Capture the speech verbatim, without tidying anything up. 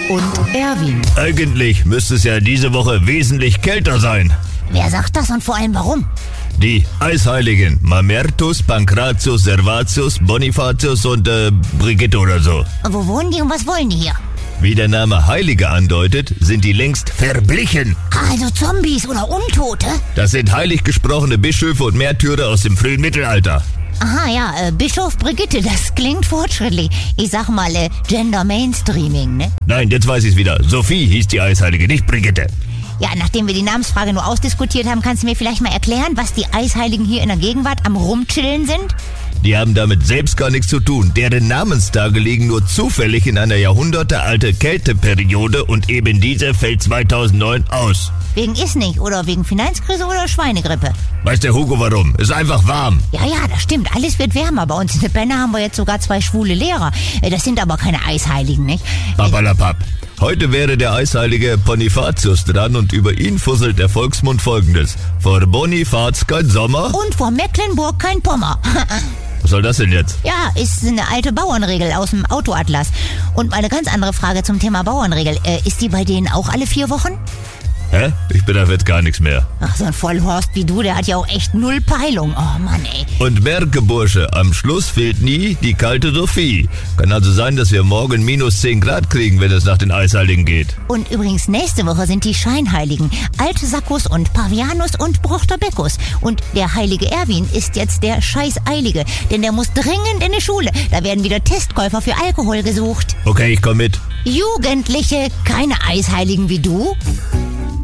und Erwin. Eigentlich müsste es ja diese Woche wesentlich kälter sein. Wer sagt das und vor allem warum? Die Eisheiligen Mamertus, Pankratius, Servatius, Bonifatius und äh, Brigitte oder so. Und wo wohnen die und was wollen die hier? Wie der Name Heilige andeutet, sind die längst verblichen. Also Zombies oder Untote? Das sind heilig gesprochene Bischöfe und Märtyrer aus dem frühen Mittelalter. Aha, ja, äh, Bischof Brigitte, das klingt fortschrittlich. Ich sag mal, äh, Gender Mainstreaming, ne? Nein, jetzt weiß ich's wieder. Sophie hieß die Eisheilige, nicht Brigitte. Ja, nachdem wir die Namensfrage nur ausdiskutiert haben, kannst du mir vielleicht mal erklären, was die Eisheiligen hier in der Gegenwart am Rumchillen sind? Die haben damit selbst gar nichts zu tun. Deren Namenstage liegen nur zufällig in einer jahrhundertealte Kälteperiode und eben diese fällt zweitausendneun aus. Wegen ist nicht oder wegen Finanzkrise oder Schweinegrippe? Weiß der Hugo warum? Ist einfach warm. Ja, ja, das stimmt. Alles wird wärmer. Bei uns in der Benne haben wir jetzt sogar zwei schwule Lehrer. Das sind aber keine Eisheiligen, nicht? Papalapap. Heute wäre der Eisheilige Bonifatius dran und über ihn fusselt der Volksmund Folgendes. Vor Bonifaz kein Sommer. Und vor Mecklenburg kein Pommer. Was soll das denn jetzt? Ja, ist eine alte Bauernregel aus dem Autoatlas. Und meine ganz andere Frage zum Thema Bauernregel. Äh, ist die bei denen auch alle vier Wochen? Hä? Ich bin da jetzt gar nichts mehr. Ach, so ein Vollhorst wie du, der hat ja auch echt null Peilung. Oh Mann, ey. Und merke, Bursche, am Schluss fehlt nie die kalte Sophie. Kann also sein, dass wir morgen minus zehn Grad kriegen, wenn es nach den Eisheiligen geht. Und übrigens, nächste Woche sind die Scheinheiligen. Altsaccus und Pavianus und Brochterbeccus. Und der heilige Erwin ist jetzt der Scheißeilige. Denn der muss dringend in die Schule. Da werden wieder Testkäufer für Alkohol gesucht. Okay, ich komm mit. Jugendliche, keine Eisheiligen wie du?